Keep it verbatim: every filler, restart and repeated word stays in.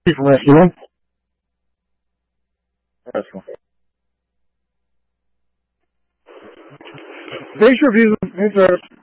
from Rescue One. Rescue. Base review. Hey, sir.